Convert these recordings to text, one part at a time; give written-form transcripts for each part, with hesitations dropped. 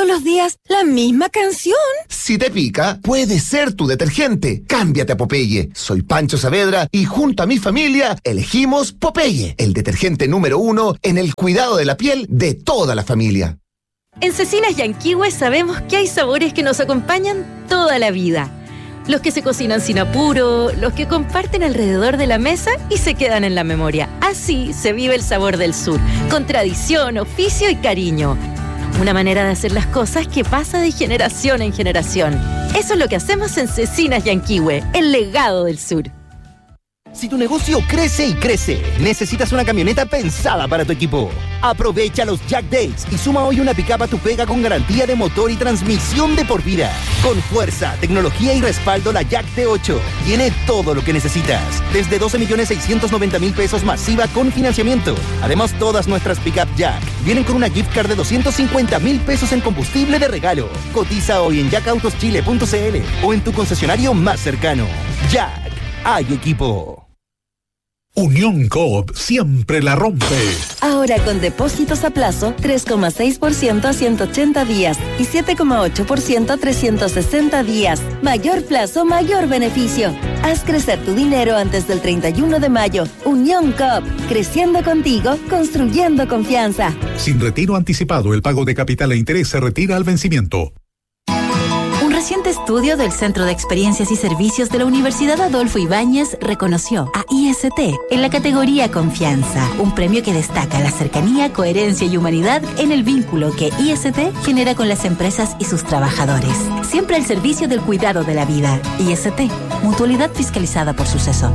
los días la misma canción? Si te pica, puede ser tu detergente. Cámbiate a Popeye. Soy Pancho Saavedra y junto a mi familia elegimos Popeye, el detergente número 1 en el cuidado de la piel de toda la familia. En Cecinas Yanquihue sabemos que hay sabores que nos acompañan toda la vida. Los que se cocinan sin apuro, los que comparten alrededor de la mesa y se quedan en la memoria. Así se vive el sabor del sur, con tradición, oficio y cariño. Una manera de hacer las cosas que pasa de generación en generación. Eso es lo que hacemos en Cecinas Yanquihue, el legado del sur. Si tu negocio crece y crece, necesitas una camioneta pensada para tu equipo. Aprovecha los Jack Days y suma hoy una pick-up a tu pega con garantía de motor y transmisión de por vida. Con fuerza, tecnología y respaldo, la Jack T8 tiene todo lo que necesitas. Desde 12.690.000 pesos masiva con financiamiento. Además, todas nuestras pick-up Jack vienen con una gift card de 250.000 pesos en combustible de regalo. Cotiza hoy en jackautoschile.cl o en tu concesionario más cercano. Jack, hay equipo. Unión Coop siempre la rompe. Ahora con depósitos a plazo 3,6% a 180 días y 7,8% a 360 días. Mayor plazo, mayor beneficio. Haz crecer tu dinero antes del 31 de mayo. Unión Coop, creciendo contigo, construyendo confianza. Sin retiro anticipado, el pago de capital e interés se retira al vencimiento. Un reciente estudio del Centro de Experiencias y Servicios de la Universidad Adolfo Ibáñez reconoció a IST en la categoría Confianza, un premio que destaca la cercanía, coherencia y humanidad en el vínculo que IST genera con las empresas y sus trabajadores. Siempre al servicio del cuidado de la vida. IST, mutualidad fiscalizada por Suceso.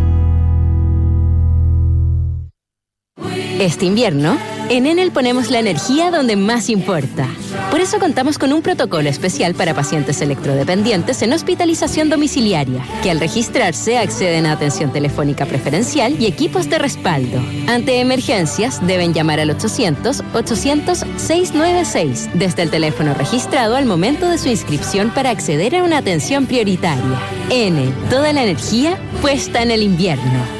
Este invierno, en Enel ponemos la energía donde más importa. Por eso contamos con un protocolo especial para pacientes electrodependientes en hospitalización domiciliaria, que al registrarse acceden a atención telefónica preferencial y equipos de respaldo. Ante emergencias, deben llamar al 800-800-696 desde el teléfono registrado al momento de su inscripción para acceder a una atención prioritaria. Enel, toda la energía puesta en el invierno.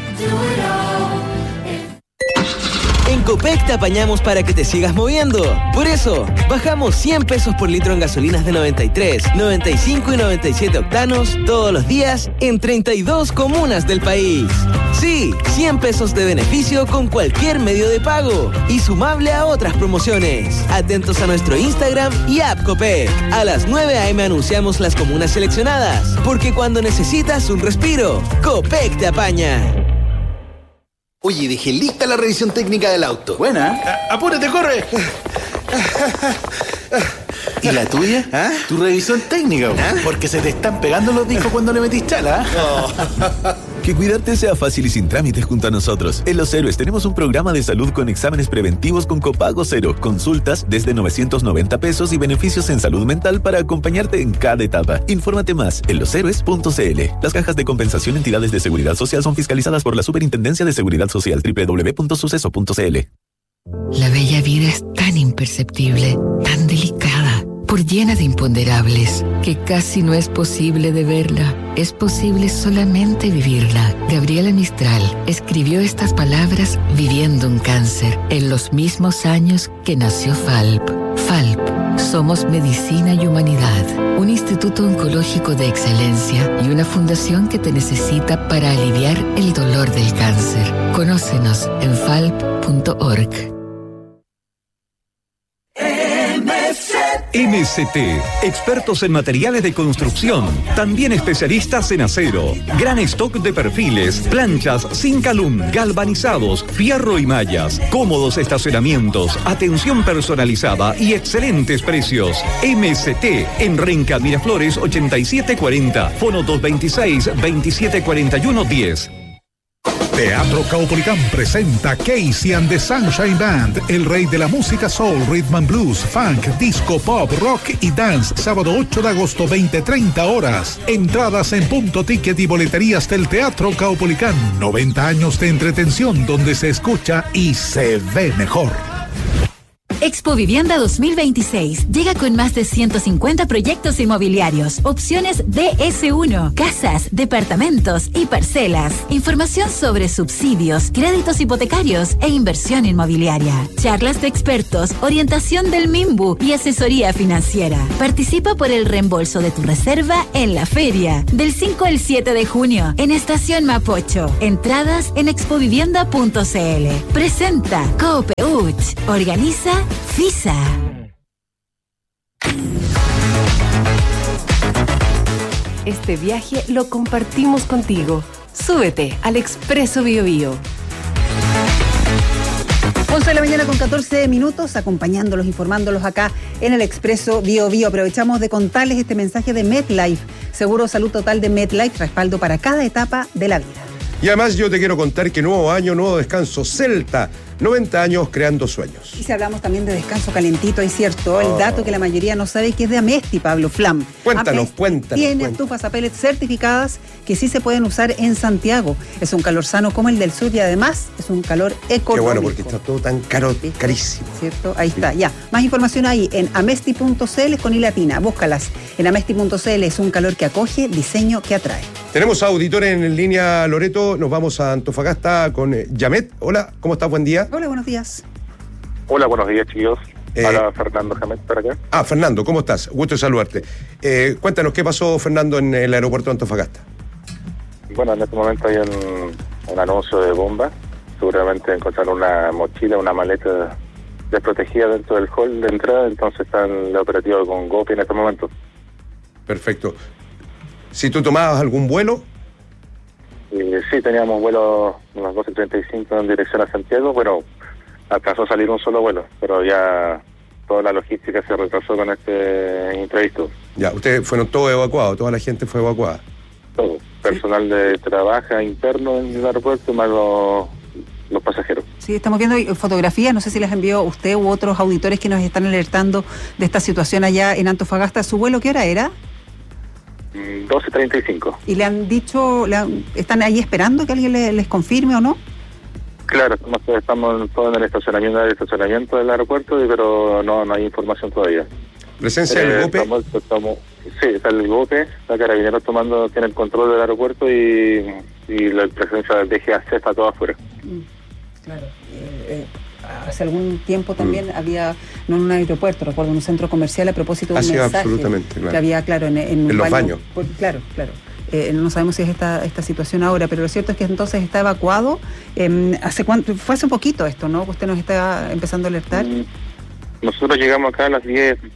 En Copec te apañamos para que te sigas moviendo. Por eso, bajamos 100 pesos por litro en gasolinas de 93, 95 y 97 octanos todos los días en 32 comunas del país. Sí, 100 pesos de beneficio con cualquier medio de pago y sumable a otras promociones. Atentos a nuestro Instagram y app Copec. A las 9 a.m. anunciamos las comunas seleccionadas, porque cuando necesitas un respiro, Copec te apaña. Oye, dejé lista la revisión técnica del auto. Buena. ¡Apúrate, corre! ¿Y la tuya? ¿Ah? Tu revisión técnica, ¿ah? Porque se te están pegando los discos cuando le metís chala. Oh. Que cuidarte sea fácil y sin trámites junto a nosotros. En Los Héroes tenemos un programa de salud con exámenes preventivos con copago cero, consultas desde 990 pesos y beneficios en salud mental para acompañarte en cada etapa. Infórmate más en loshéroes.cl. Las cajas de compensación entidades de seguridad social son fiscalizadas por la Superintendencia de Seguridad Social, www.suceso.cl. La bella vida es tan imperceptible, tan delicada, por llena de imponderables, que casi no es posible de verla. Es posible solamente vivirla. Gabriela Mistral escribió estas palabras viviendo un cáncer en los mismos años que nació FALP. FALP, somos medicina y humanidad, un instituto oncológico de excelencia y una fundación que te necesita para aliviar el dolor del cáncer. Conócenos en falp.org. MCT, expertos en materiales de construcción, también especialistas en acero, gran stock de perfiles, planchas, Zincalum, galvanizados, fierro y mallas, cómodos estacionamientos, atención personalizada y excelentes precios. MCT, en Renca Miraflores 8740, fono 226-2741-10. Teatro Caupolicán presenta Casey and the Sunshine Band, el rey de la música soul, rhythm and blues, funk, disco, pop, rock y dance, sábado 8 de agosto, 20-30 horas. Entradas en Punto Ticket y boleterías del Teatro Caupolicán. 90 años de entretención donde se escucha y se ve mejor. Expo Vivienda 2026 llega con más de 150 proyectos inmobiliarios, opciones DS1, casas, departamentos y parcelas, información sobre subsidios, créditos hipotecarios e inversión inmobiliaria, charlas de expertos, orientación del MIMBU y asesoría financiera. Participa por el reembolso de tu reserva en la feria del 5 al 7 de junio en Estación Mapocho. Entradas en expovivienda.cl. Presenta Coopeuch. Organiza FISA. Este viaje lo compartimos contigo. Súbete al Expreso BioBio. 11 de la mañana con 14 minutos, acompañándolos, informándolos acá en el Expreso BioBio. Aprovechamos de contarles este mensaje de MetLife. Seguro Salud Total de MetLife, respaldo para cada etapa de la vida. Y además yo te quiero contar que nuevo año, nuevo descanso. Celta, 90 años creando sueños. Y si hablamos también de descanso calentito, es cierto, el dato que la mayoría no sabe que es de Amesti, Pablo Flam. Cuéntanos. Tiene estufas a pellets certificadas que sí se pueden usar en Santiago. Es un calor sano como el del sur y además es un calor económico. Qué bueno, porque está todo tan caro, carísimo. ¿Cierto? Ahí está, ya. Más información ahí en amesti.cl con I latina. Búscalas en amesti.cl. Es un calor que acoge, diseño que atrae. Tenemos auditores en línea, Loreto. Nos vamos a Antofagasta con Yamet. Hola, ¿cómo estás? Buen día. Hola, buenos días. Hola, buenos días, chicos. Hola, Fernando Jamet, para acá. Fernando, ¿cómo estás? Gusto de saludarte. Cuéntanos, ¿qué pasó, Fernando, en el aeropuerto de Antofagasta? Bueno, en este momento hay un anuncio de bomba. Seguramente encontraron una mochila, una maleta desprotegida dentro del hall de entrada, entonces están la operativa con GOPI en este momento. Perfecto. ¿Si tú tomabas algún vuelo? Sí, teníamos vuelo a las 12:35 en dirección a Santiago. Bueno, alcanzó a salir un solo vuelo, pero ya toda la logística se retrasó con este imprevisto. Ya, ustedes fueron todos evacuados, toda la gente fue evacuada. Todo, personal de trabajo interno en el aeropuerto, más los pasajeros. Sí, estamos viendo fotografías, no sé si las envió usted u otros auditores que nos están alertando de esta situación allá en Antofagasta. ¿Su vuelo qué hora era? 12:35. ¿Y le han dicho, están ahí esperando que alguien les confirme o no? Claro, estamos todos en el estacionamiento del aeropuerto, pero no hay información todavía. ¿Presencia del GOPE? Sí, está el GOPE, está Carabineros tiene el control del aeropuerto y la presencia del DGAC está todo afuera. Claro. Hace algún tiempo también había, no en un aeropuerto, recuerdo, en un centro comercial a propósito de un mensaje absolutamente, claro. Que había, claro, en los baños. Claro. No sabemos si es esta situación ahora, pero lo cierto es que entonces está evacuado. ¿Hace cuánto? Fue hace un poquito esto, ¿no? Usted nos está empezando a alertar. Nosotros llegamos acá a las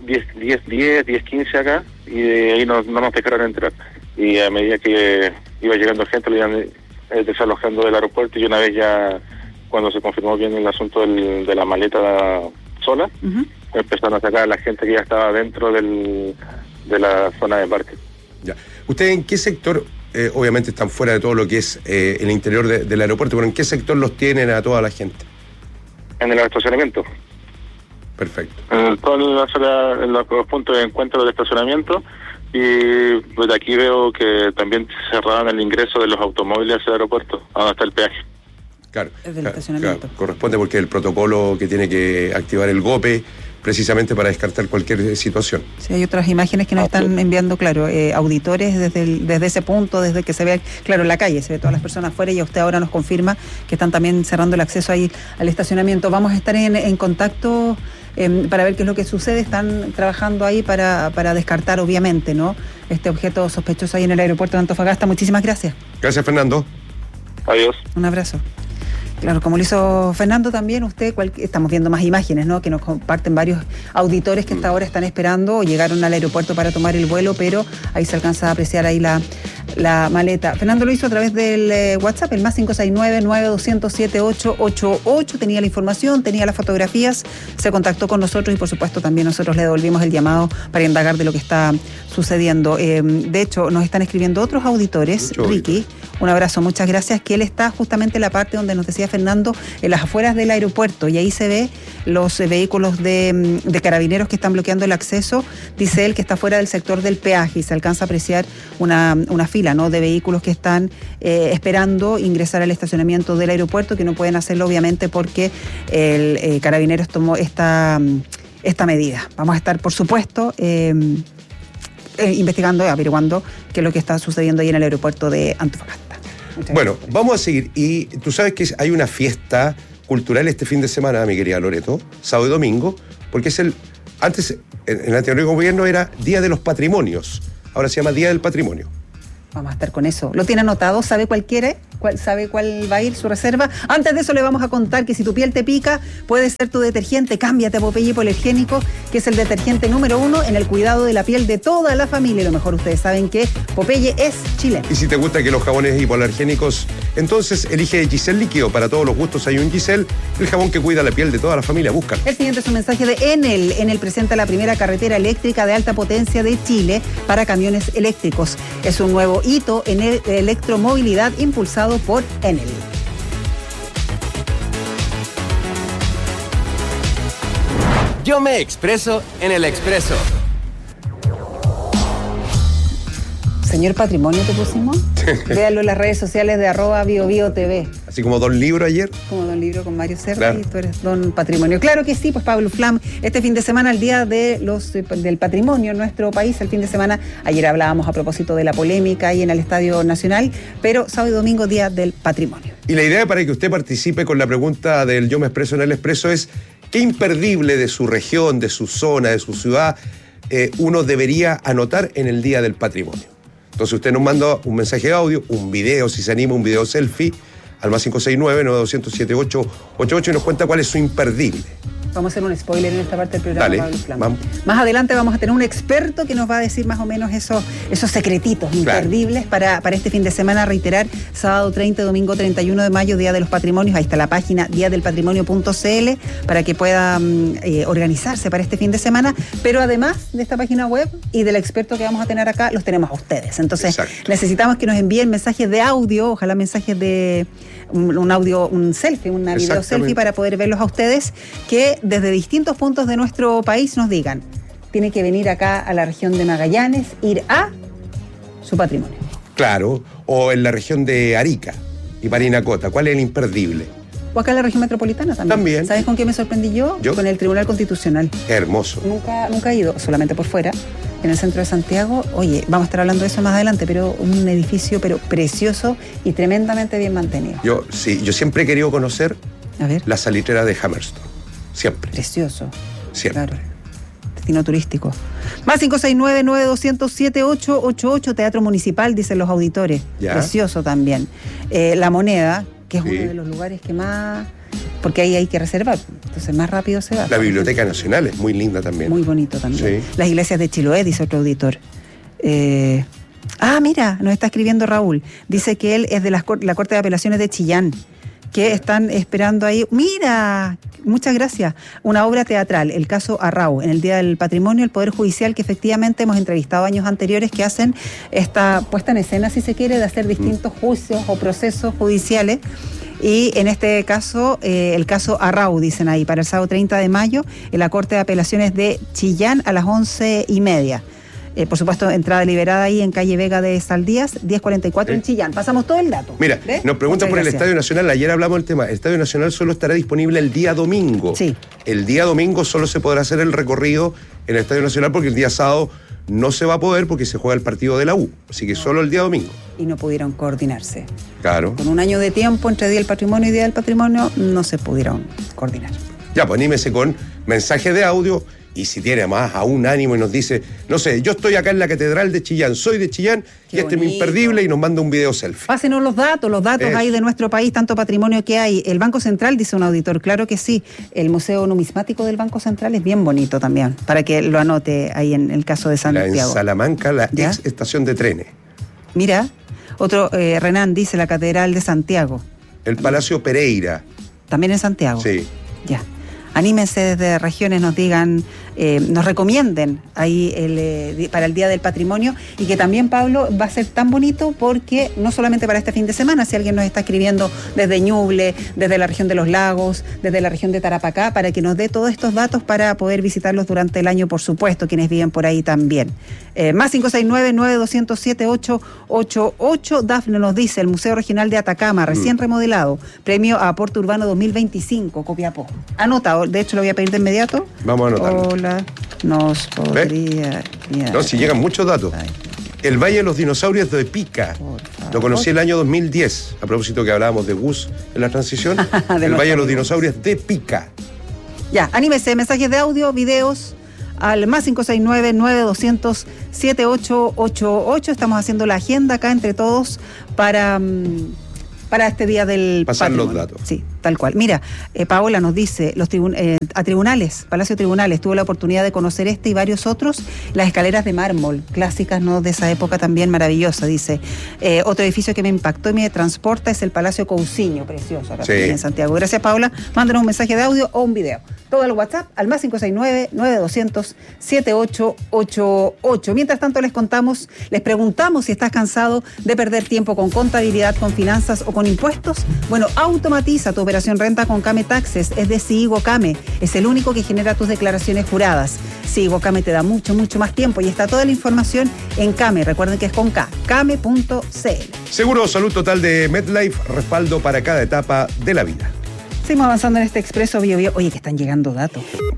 10:15 acá, y de ahí no nos dejaron entrar. Y a medida que iba llegando gente, lo iban desalojando del aeropuerto, y una vez ya, cuando se confirmó bien el asunto de la maleta sola, empezaron a sacar a la gente que ya estaba dentro de la zona de embarque. Ya. ¿Ustedes en qué sector, obviamente están fuera de todo lo que es el interior del aeropuerto, pero en qué sector los tienen a toda la gente? En el estacionamiento. Perfecto. En los puntos de encuentro del estacionamiento, y pues de aquí veo que también cerraron el ingreso de los automóviles hacia el aeropuerto, donde está el peaje. Claro, corresponde porque el protocolo que tiene que activar el GOPE precisamente para descartar cualquier situación. Sí, hay otras imágenes que nos están enviando, claro, auditores desde ese punto, desde que se ve, claro, en la calle, se ve todas las personas afuera, y usted ahora nos confirma que están también cerrando el acceso ahí al estacionamiento. Vamos a estar en contacto para ver qué es lo que sucede. Están trabajando ahí para descartar, obviamente, ¿no?, este objeto sospechoso ahí en el aeropuerto de Antofagasta. Muchísimas gracias. Gracias, Fernando. Adiós. Un abrazo. Claro, como lo hizo Fernando también, estamos viendo más imágenes, ¿no?, que nos comparten varios auditores que hasta ahora están esperando o llegaron al aeropuerto para tomar el vuelo, pero ahí se alcanza a apreciar ahí la maleta. Fernando lo hizo a través del WhatsApp, el más 569-9200-7888. Tenía la información, tenía las fotografías, se contactó con nosotros y por supuesto también nosotros le devolvimos el llamado para indagar de lo que está sucediendo. De hecho, nos están escribiendo otros auditores, Ricky. un abrazo, muchas gracias, que él está justamente en la parte donde nos decía Fernando, en las afueras del aeropuerto, y ahí se ve los vehículos de carabineros que están bloqueando el acceso. Dice él que está fuera del sector del peaje y se alcanza a apreciar una fila, ¿no?, de vehículos que están esperando ingresar al estacionamiento del aeropuerto, que no pueden hacerlo obviamente porque el Carabineros tomó esta medida. Vamos a estar, por supuesto, investigando, averiguando qué es lo que está sucediendo ahí en el aeropuerto de Antofagasta. Bueno, vamos a seguir. Y tú sabes que hay una fiesta cultural este fin de semana, mi querida Loreto, sábado y domingo, porque es antes, en el anterior gobierno era Día de los Patrimonios, ahora se llama Día del Patrimonio. Vamos a estar con eso. ¿Lo tiene anotado? ¿Sabe cuál quiere? ¿Sabe cuál va a ir su reserva? Antes de eso le vamos a contar que si tu piel te pica, puede ser tu detergente. Cámbiate a Popeye Hipoalergénico, que es el detergente número 1 en el cuidado de la piel de toda la familia. Y lo mejor, ustedes saben que Popeye es chileno. Y si te gusta que los jabones hipoalergénicos, entonces elige Giselle Líquido. Para todos los gustos hay un Giselle, el jabón que cuida la piel de toda la familia. Búscalo. El siguiente es un mensaje de Enel. Enel presenta la primera carretera eléctrica de alta potencia de Chile para camiones eléctricos. Es un nuevo hito en electromovilidad impulsado por Enel. Yo me expreso en el Expreso. Señor Patrimonio te pusimos. Véanlo en las redes sociales de @BioBioTV. Así como Don Libro ayer. Como Don Libro con Mario Serra, claro. Y tú eres Don Patrimonio. Claro que sí, pues Pablo Flam, este fin de semana, el Día del Patrimonio en nuestro país, el fin de semana, ayer hablábamos a propósito de la polémica ahí en el Estadio Nacional, pero sábado y domingo, Día del Patrimonio. Y la idea para que usted participe con la pregunta del Yo me expreso en el Expreso es: ¿qué imperdible de su región, de su zona, de su ciudad uno debería anotar en el Día del Patrimonio? Entonces usted nos manda un mensaje de audio, un video, si se anima, un video selfie, al más 569-9200-7888 y nos cuenta cuál es su imperdible. Vamos a hacer un spoiler en esta parte del programa. Dale, Pablo Flam. vamos. Más adelante vamos a tener un experto que nos va a decir más o menos esos secretitos imperdibles para este fin de semana. Reiterar, sábado 30, domingo 31 de mayo, Día de los Patrimonios. Ahí está la página diadelpatrimonio.cl para que pueda organizarse para este fin de semana. Pero además de esta página web y del experto que vamos a tener acá, los tenemos a ustedes. Entonces, necesitamos que nos envíen mensajes de audio, ojalá mensajes de un audio, un selfie, una video selfie para poder verlos a ustedes, que desde distintos puntos de nuestro país nos digan, tiene que venir acá a la región de Magallanes, ir a su patrimonio. Claro, o en la región de Arica y Parinacota, ¿cuál es el imperdible? O acá en la región metropolitana también. ¿Sabes con qué me sorprendí yo? Con el Tribunal Constitucional. Hermoso. Nunca he ido, solamente por fuera, en el centro de Santiago. Oye, vamos a estar hablando de eso más adelante, pero un edificio precioso y tremendamente bien mantenido. Yo siempre he querido conocer la salitrera de Hammerstone. Siempre. Precioso. Siempre. Claro. Destino turístico. Más 569-9200-7888, Teatro Municipal, dicen los auditores. Ya. Precioso también. La Moneda, que es uno de los lugares que más... Porque ahí hay que reservar, entonces más rápido se va. La Biblioteca Nacional es muy linda también. Muy bonito también. Sí. Las iglesias de Chiloé, dice otro auditor. Mira, nos está escribiendo Raúl. Dice que él es de la Corte de Apelaciones de Chillán, que están esperando ahí. Mira, muchas gracias. Una obra teatral, el caso Arrau, en el Día del Patrimonio, el Poder Judicial, que efectivamente hemos entrevistado años anteriores, que hacen esta puesta en escena, si se quiere, de hacer distintos juicios o procesos judiciales. Y en este caso, el caso Arrau, dicen ahí, para el sábado 30 de mayo, en la Corte de Apelaciones de Chillán a las 11:30. Por supuesto, entrada liberada ahí en calle Vega de Saldías, 1044 en Chillán. Pasamos todo el dato. Mira, nos preguntan por el Estadio Nacional. Ayer hablamos del tema. El Estadio Nacional solo estará disponible el día domingo. Sí. El día domingo solo se podrá hacer el recorrido en el Estadio Nacional porque el día sábado no se va a poder porque se juega el partido de la U. Así que solo el día domingo. Y no pudieron coordinarse. Claro. Con un año de tiempo entre Día del Patrimonio y Día del Patrimonio no se pudieron coordinar. Ya, pues anímese con mensaje de audio. Y si tiene más aún ánimo y nos dice, no sé, yo estoy acá en la Catedral de Chillán, soy de Chillán, y este es mi imperdible, y nos manda un video selfie. Pásenos los datos ahí de nuestro país, tanto patrimonio que hay. El Banco Central, dice un auditor, claro que sí. El Museo Numismático del Banco Central es bien bonito también, para que lo anote ahí en el caso de Santiago. En Salamanca, la ex estación de trenes. Mira, otro, Renan dice la Catedral de Santiago. El Palacio Pereira. También en Santiago. Sí. Ya. anímense desde regiones, nos digan, nos recomienden ahí para el Día del Patrimonio, y que también, Pablo, va a ser tan bonito porque no solamente para este fin de semana, si alguien nos está escribiendo desde Ñuble, desde la región de los lagos, desde la región de Tarapacá, para que nos dé todos estos datos para poder visitarlos durante el año, por supuesto, quienes viven por ahí también. Más 569-9207-888. Dafne nos dice, el Museo Regional de Atacama, recién remodelado, premio a aporte urbano 2025, Copiapó. Anota, de hecho lo voy a pedir de inmediato. Vamos a anotarlo. Hola, nos podría... No, si llegan muchos datos. El Valle de los Dinosaurios de Pica. Lo conocí el año 2010, a propósito que hablábamos de Gus en la transición. El Valle de los Dinosaurios de Pica. Ya, anímese, mensajes de audio, videos, al más 569-9200-7888. Estamos haciendo la agenda acá entre todos para este día del pasar patrimonio. Los datos. Sí, tal cual. Mira, Paola nos dice, a tribunales, Palacio de Tribunales, tuve la oportunidad de conocer este y varios otros, las escaleras de mármol, clásicas, ¿no?, de esa época también, maravillosa, dice. Otro edificio que me impactó y me transporta es el Palacio Cousiño, precioso, acá en Santiago. Gracias, Paola. Mándanos un mensaje de audio o un video. Todo al WhatsApp, al más 569-9200-7888. Mientras tanto, les preguntamos si estás cansado de perder tiempo con contabilidad, con finanzas o con impuestos. Bueno, automatiza tu operación renta con Came Taxes, es de Sigo Came. Es el único que genera tus declaraciones juradas. Sigo Came te da mucho más tiempo y está toda la información en Came. Recuerden que es con K, came.cl. Seguro Salud Total de MetLife, respaldo para cada etapa de la vida. Seguimos avanzando en este Expreso Bio Bio. Oye, que están llegando datos.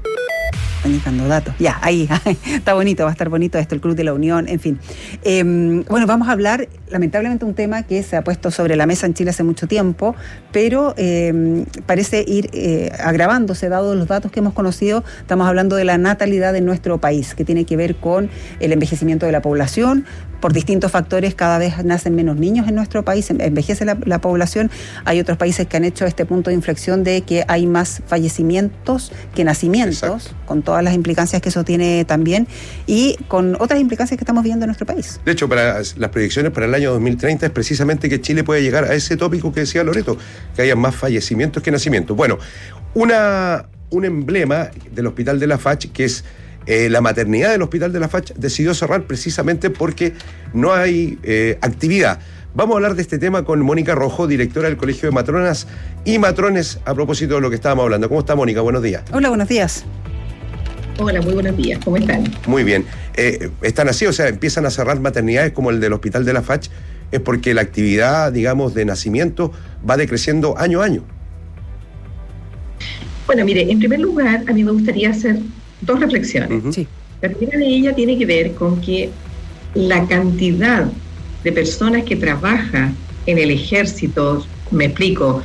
Ya, ahí, está bonito, va a estar bonito esto, el Club de la Unión, en fin. Bueno, vamos a hablar, lamentablemente, un tema que se ha puesto sobre la mesa en Chile hace mucho tiempo, pero parece ir agravándose, dado los datos que hemos conocido. Estamos hablando de la natalidad en nuestro país, que tiene que ver con el envejecimiento de la población. Por distintos factores, cada vez nacen menos niños en nuestro país, envejece la población. Hay otros países que han hecho este punto de inflexión de que hay más fallecimientos que nacimientos. Exacto. Con todas las implicancias que eso tiene también, y con otras implicancias que estamos viendo en nuestro país. De hecho, para las proyecciones para el año 2030 es precisamente que Chile puede llegar a ese tópico que decía Loreto, que haya más fallecimientos que nacimientos. Bueno, un emblema del Hospital de la Fach, que es la maternidad del Hospital de la Fach, decidió cerrar precisamente porque no hay actividad. Vamos a hablar de este tema con Mónica Rojo, directora del Colegio de Matronas y Matrones, a propósito de lo que estábamos hablando. ¿Cómo está, Mónica? Buenos días. Hola, buenos días. Hola, muy buenos días. ¿Cómo están? Muy bien. ¿Están así? O sea, empiezan a cerrar maternidades como el del Hospital de la Fach, es porque la actividad, digamos, de nacimiento va decreciendo año a año. Bueno, mire, en primer lugar, a mí me gustaría hacer dos reflexiones. Sí. La primera de ellas tiene que ver con que la cantidad de personas que trabaja en el ejército, me explico,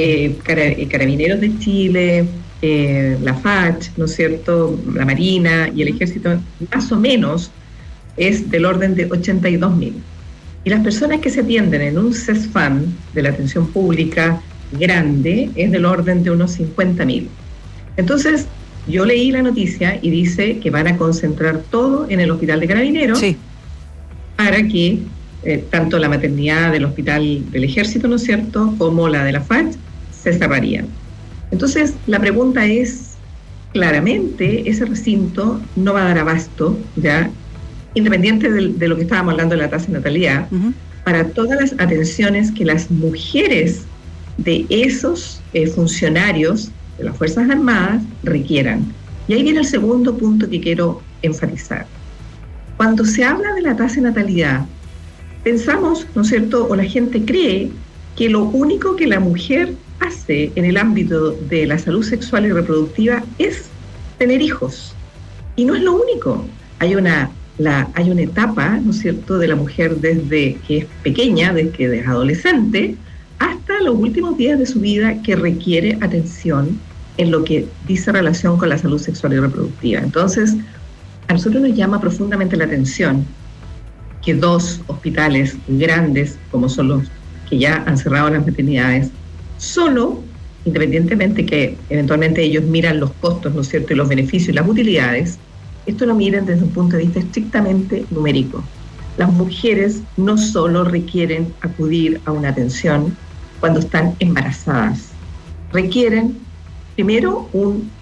Carabineros de Chile, la FACH, ¿no es cierto?, la Marina y el Ejército, más o menos es del orden de 82.000. Y las personas que se atienden en un CESFAM de la atención pública grande es del orden de unos 50.000. Entonces, yo leí la noticia y dice que van a concentrar todo en el Hospital de Carabineros para que tanto la maternidad del Hospital del Ejército, ¿no es cierto?, como la de la FACH se cerrarían. Entonces, la pregunta es, claramente, ese recinto no va a dar abasto, ya, independiente de lo que estábamos hablando de la tasa de natalidad, para todas las atenciones que las mujeres de esos funcionarios de las Fuerzas Armadas requieran. Y ahí viene el segundo punto que quiero enfatizar. Cuando se habla de la tasa de natalidad, pensamos, ¿no es cierto?, o la gente cree que lo único que la mujer hace en el ámbito de la salud sexual y reproductiva es tener hijos. Y no es lo único. Hay una etapa, ¿no es cierto?, de la mujer desde que es pequeña, desde que es adolescente, hasta los últimos días de su vida, que requiere atención en lo que dice relación con la salud sexual y reproductiva. Entonces, a nosotros nos llama profundamente la atención que dos hospitales grandes, como son los que ya han cerrado las maternidades, solo, independientemente que eventualmente ellos miran los costos, ¿no es cierto?, y los beneficios y las utilidades, esto lo miran desde un punto de vista estrictamente numérico. Las mujeres no solo requieren acudir a una atención cuando están embarazadas, requieren primero un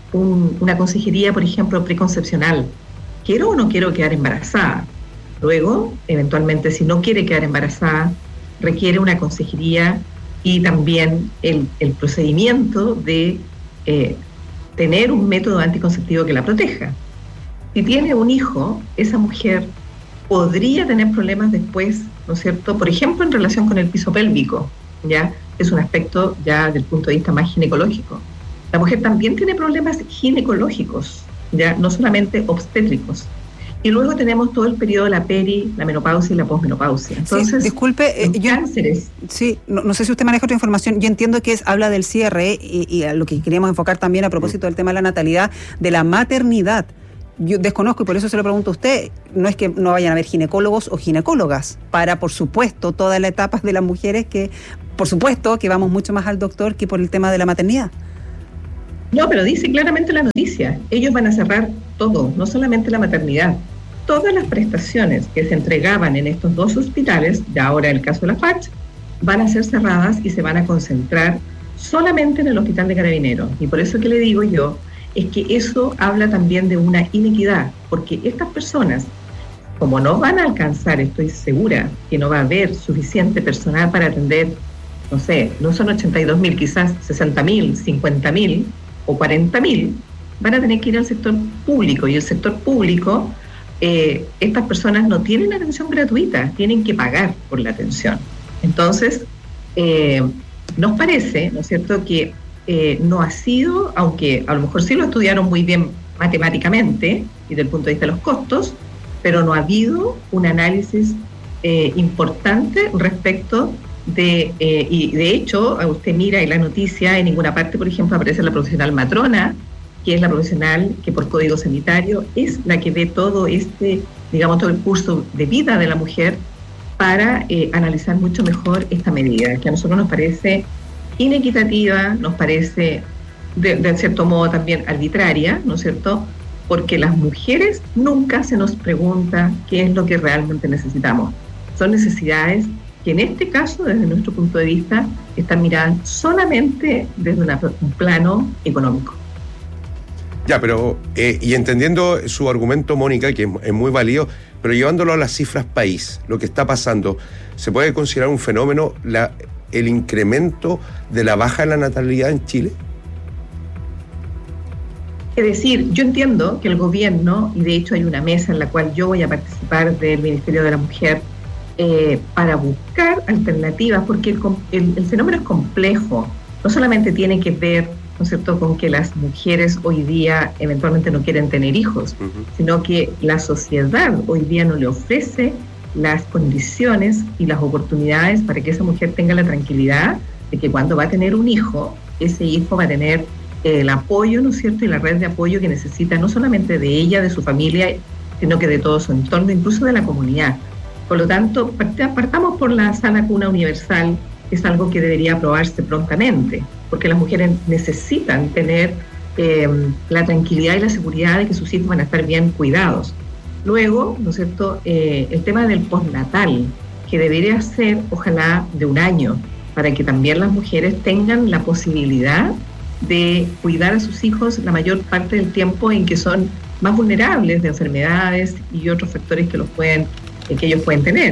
una consejería, por ejemplo, preconcepcional. ¿Quiero o no quiero quedar embarazada? Luego, eventualmente, si no quiere quedar embarazada, requiere una consejería y también el procedimiento de tener un método anticonceptivo que la proteja. Si tiene un hijo, esa mujer podría tener problemas después, ¿no es cierto? Por ejemplo, en relación con el piso pélvico, ¿ya? Es un aspecto ya del punto de vista más ginecológico. La mujer también tiene problemas ginecológicos, ya no solamente obstétricos. Y luego tenemos todo el periodo de la menopausia y la posmenopausia. Entonces, sí, disculpe, cánceres. Sí, no sé si usted maneja otra información. Yo entiendo que habla del cierre y a lo que queríamos enfocar también a propósito del tema de la natalidad, de la maternidad. Yo desconozco y por eso se lo pregunto a usted, no es que no vayan a haber ginecólogos o ginecólogas para, por supuesto, todas las etapas de las mujeres que, por supuesto, que vamos mucho más al doctor que por el tema de la maternidad. No, pero dice claramente la noticia, ellos van a cerrar todo, no solamente la maternidad. Todas las prestaciones que se entregaban en estos dos hospitales, ya ahora el caso de la FACH, van a ser cerradas y se van a concentrar solamente en el Hospital de Carabineros. Y por eso que le digo yo, es que eso habla también de una inequidad, porque estas personas, como no van a alcanzar, estoy segura que no va a haber suficiente personal para atender, no sé, no son 82.000, quizás 60.000, 50.000 o 40.000, van a tener que ir al sector público, y el sector público, estas personas no tienen atención gratuita, tienen que pagar por la atención. Entonces, nos parece, ¿no es cierto?, que no ha sido, aunque a lo mejor sí lo estudiaron muy bien matemáticamente y desde el punto de vista de los costos, pero no ha habido un análisis importante respecto de, y de hecho, usted mira en la noticia, en ninguna parte, por ejemplo, aparece la profesional matrona, que es la profesional que por código sanitario es la que ve todo digamos, todo el curso de vida de la mujer para analizar mucho mejor esta medida, que a nosotros nos parece inequitativa, nos parece de cierto modo también arbitraria, ¿no es cierto?, porque las mujeres nunca se nos pregunta qué es lo que realmente necesitamos. Son necesidades que en este caso, desde nuestro punto de vista, están miradas solamente desde un plano económico. Ya, pero, y entendiendo su argumento, Mónica, que es muy válido, pero llevándolo a las cifras país, lo que está pasando, ¿se puede considerar un fenómeno el incremento de la baja de la natalidad en Chile? Es decir, yo entiendo que el gobierno, y de hecho hay una mesa en la cual yo voy a participar del Ministerio de la Mujer, para buscar alternativas, porque el fenómeno es complejo, no solamente tiene que ver, ¿no es cierto?, con que las mujeres hoy día eventualmente no quieren tener hijos, sino que la sociedad hoy día no le ofrece las condiciones y las oportunidades para que esa mujer tenga la tranquilidad de que cuando va a tener un hijo, ese hijo va a tener el apoyo, ¿no es cierto?, y la red de apoyo que necesita no solamente de ella, de su familia, sino que de todo su entorno, incluso de la comunidad. Por lo tanto, partamos por la sana cuna universal, que es algo que debería aprobarse prontamente, porque las mujeres necesitan tener la tranquilidad y la seguridad de que sus hijos van a estar bien cuidados. Luego, ¿no es cierto?, el tema del postnatal, que debería ser, ojalá, de 1 año, para que también las mujeres tengan la posibilidad de cuidar a sus hijos la mayor parte del tiempo en que son más vulnerables de enfermedades y otros factores que ellos pueden tener.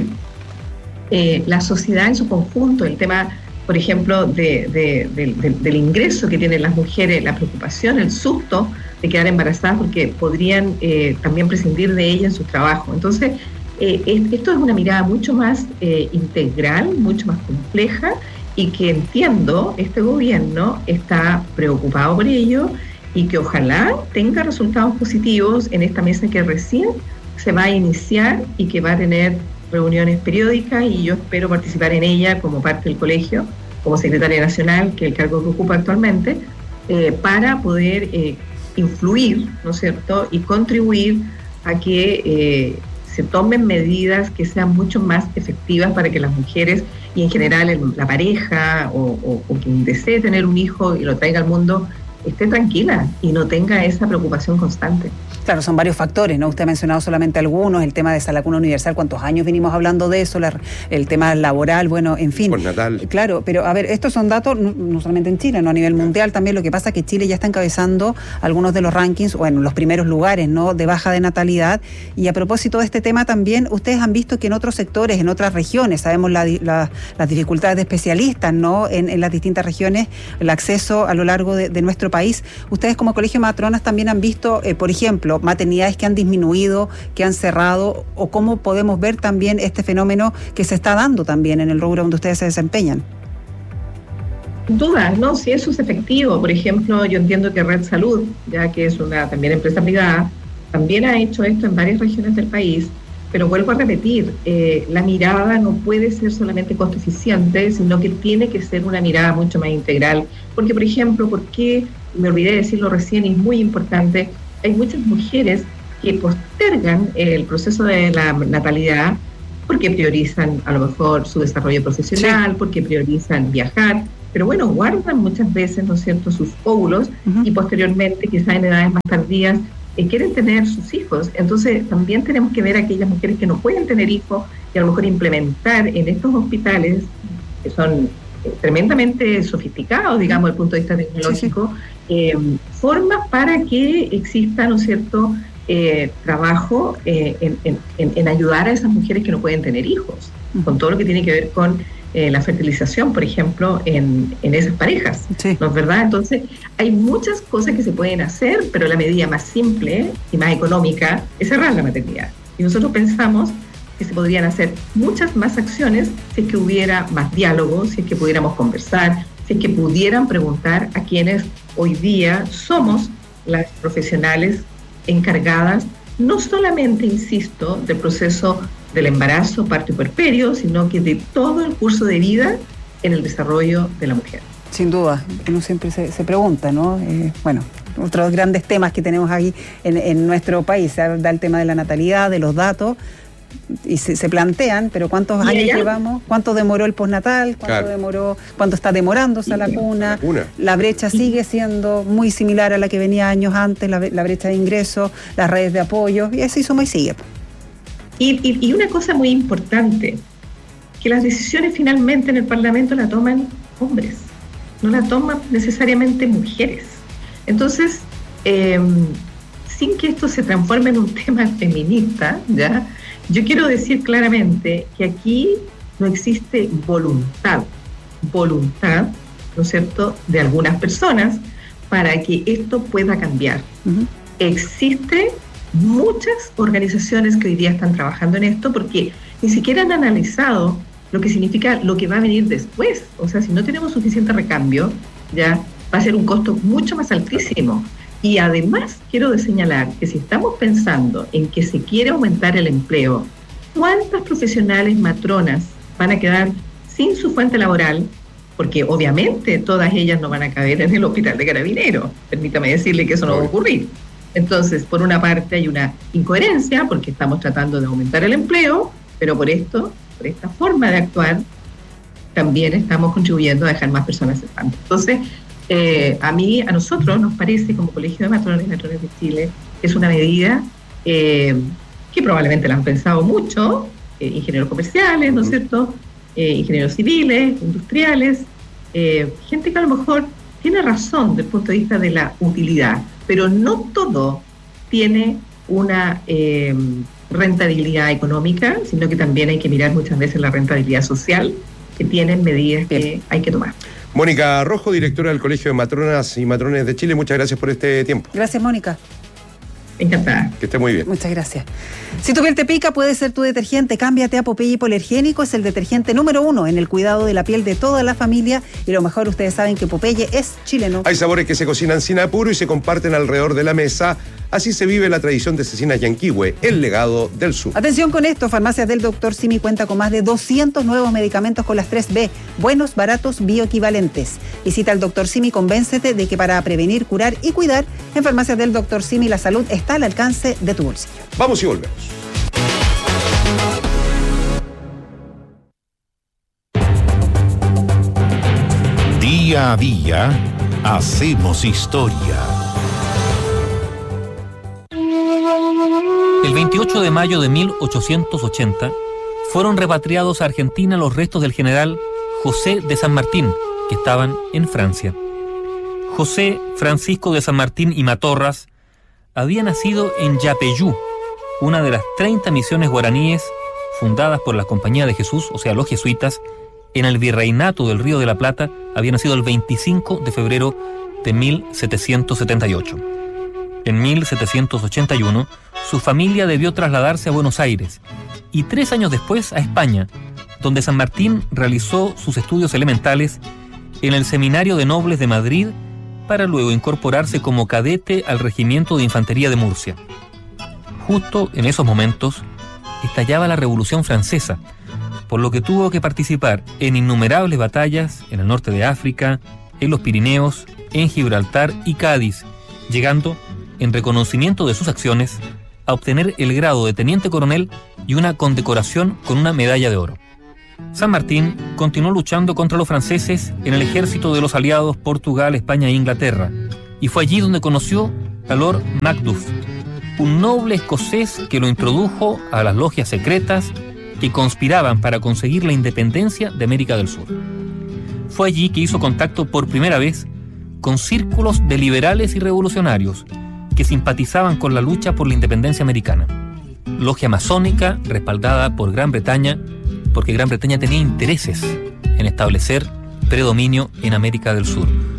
La sociedad en su conjunto, el tema, por ejemplo, del ingreso que tienen las mujeres, la preocupación, el susto de quedar embarazadas porque podrían también prescindir de ella en su trabajo. Entonces, esto es una mirada mucho más integral, mucho más compleja, y que entiendo este gobierno está preocupado por ello y que ojalá tenga resultados positivos en esta mesa que recién se va a iniciar y que va a tener reuniones periódicas, y yo espero participar en ella como parte del colegio, como secretaria nacional, que es el cargo que ocupo actualmente, para poder influir, ¿no es cierto?, y contribuir a que se tomen medidas que sean mucho más efectivas para que las mujeres y en general la pareja o quien desee tener un hijo y lo traiga al mundo esté tranquila y no tenga esa preocupación constante. Claro, son varios factores, ¿no? Usted ha mencionado solamente algunos, el tema de la cuna universal, cuántos años venimos hablando de eso, el tema laboral, bueno, en fin. Postnatal. Claro, pero a ver, estos son datos no solamente en Chile, ¿no? A nivel mundial también. Lo que pasa es que Chile ya está encabezando algunos de los rankings, o en los primeros lugares, ¿no? De baja de natalidad. Y a propósito de este tema también, ustedes han visto que en otros sectores, en otras regiones, sabemos las dificultades de especialistas, ¿no? En las distintas regiones, el acceso a lo largo de nuestro país. Ustedes como Colegio de Matronas también han visto, por ejemplo, maternidades que han disminuido, que han cerrado, o cómo podemos ver también este fenómeno que se está dando también en el rubro donde ustedes se desempeñan. Sin duda, ¿no? Si eso es efectivo. Por ejemplo, yo entiendo que Red Salud, ya que es una también empresa privada, también ha hecho esto en varias regiones del país, pero vuelvo a repetir, la mirada no puede ser solamente costo eficiente, sino que tiene que ser una mirada mucho más integral. Porque, por ejemplo, me olvidé de decirlo recién y es muy importante, hay muchas mujeres que postergan el proceso de la natalidad porque priorizan a lo mejor su desarrollo profesional, sí, porque priorizan viajar, pero bueno, guardan muchas veces, ¿no es cierto?, sus óvulos y posteriormente, quizás en edades más tardías, quieren tener sus hijos. Entonces también tenemos que ver a aquellas mujeres que no pueden tener hijos y a lo mejor implementar en estos hospitales, que son tremendamente sofisticados, digamos, desde el punto de vista tecnológico, formas para que exista, ¿no es cierto?, trabajo en ayudar a esas mujeres que no pueden tener hijos, con todo lo que tiene que ver con la fertilización, por ejemplo, en esas parejas, ¿no es verdad? Entonces, hay muchas cosas que se pueden hacer, pero la medida más simple y más económica es cerrar la maternidad. Y nosotros pensamos que se podrían hacer muchas más acciones si es que hubiera más diálogo, si es que pudiéramos conversar, si es que pudieran preguntar a quienes hoy día somos las profesionales encargadas, no solamente, insisto, del proceso del embarazo, parto y puerperio, sino que de todo el curso de vida en el desarrollo de la mujer. Sin duda, uno siempre se pregunta, ¿no? Bueno, otros grandes temas que tenemos aquí en nuestro país, se da el tema de la natalidad, de los datos, y se plantean, pero ¿cuántos años llevamos? ¿Cuánto demoró el postnatal? ¿Cuánto está demorándose a la cuna? La brecha sigue siendo muy similar a la que venía años antes, la brecha de ingreso, las redes de apoyo, y así suma y sigue. Y una cosa muy importante, que las decisiones finalmente en el Parlamento la toman hombres, no la toman necesariamente mujeres. Entonces, sin que esto se transforme en un tema feminista, ¿ya?, yo quiero decir claramente que aquí no existe voluntad, ¿no es cierto?, de algunas personas para que esto pueda cambiar. Existen muchas organizaciones que hoy día están trabajando en esto porque ni siquiera han analizado lo que significa lo que va a venir después. O sea, si no tenemos suficiente recambio, ya va a ser un costo mucho más altísimo. Y además quiero señalar que si estamos pensando en que se quiere aumentar el empleo, ¿cuántas profesionales matronas van a quedar sin su fuente laboral? Porque obviamente todas ellas no van a caber en el hospital de Carabineros. Permítame decirle que eso no va a ocurrir. Entonces, por una parte hay una incoherencia porque estamos tratando de aumentar el empleo, pero por esta forma de actuar, también estamos contribuyendo a dejar más personas cesantes. Entonces, a nosotros nos parece, como Colegio de Matronas y Matrones de Chile, que es una medida que probablemente la han pensado mucho, ingenieros comerciales, ¿no es cierto?, ingenieros civiles, industriales, gente que a lo mejor tiene razón desde el punto de vista de la utilidad, pero no todo tiene una rentabilidad económica, sino que también hay que mirar muchas veces la rentabilidad social que tienen medidas que hay que tomar. Mónica Rojo, directora del Colegio de Matronas y Matrones de Chile, muchas gracias por este tiempo. Gracias, Mónica. Encantada. Que esté muy bien. Muchas gracias. Si tu piel te pica, puede ser tu detergente. Cámbiate a Popeye Hipoalergénico. Es el detergente número 1 en el cuidado de la piel de toda la familia. Y lo mejor, ustedes saben que Popeye es chileno. Hay sabores que se cocinan sin apuro y se comparten alrededor de la mesa. Así se vive la tradición de Cecinas Yanquihue, el legado del sur. Atención con esto, Farmacias del Dr. Simi cuenta con más de 200 nuevos medicamentos con las 3B, buenos, baratos, bioequivalentes. Visita al Dr. Simi y convéncete de que para prevenir, curar y cuidar, en Farmacias del Dr. Simi la salud está al alcance de tu bolsillo. Vamos y volvemos. Día a día, hacemos historia. El 28 de mayo de 1880 fueron repatriados a Argentina los restos del general José de San Martín, que estaban en Francia. José Francisco de San Martín y Matorras había nacido en Yapeyú, una de las 30 misiones guaraníes fundadas por la Compañía de Jesús, o sea, los jesuitas, en el Virreinato del Río de la Plata. Había nacido el 25 de febrero de 1778. En 1781, su familia debió trasladarse a Buenos Aires y 3 años después a España, donde San Martín realizó sus estudios elementales en el Seminario de Nobles de Madrid para luego incorporarse como cadete al Regimiento de Infantería de Murcia. Justo en esos momentos estallaba la Revolución Francesa, por lo que tuvo que participar en innumerables batallas en el norte de África, en los Pirineos, en Gibraltar y Cádiz, llegando, en reconocimiento de sus acciones, a obtener el grado de teniente coronel y una condecoración con una medalla de oro. San Martín continuó luchando contra los franceses en el ejército de los aliados Portugal, España e Inglaterra, y fue allí donde conoció a Lord Macduff, un noble escocés que lo introdujo a las logias secretas que conspiraban para conseguir la independencia de América del Sur. Fue allí que hizo contacto por primera vez con círculos de liberales y revolucionarios que simpatizaban con la lucha por la independencia americana. Logia masónica respaldada por Gran Bretaña, porque Gran Bretaña tenía intereses en establecer predominio en América del Sur.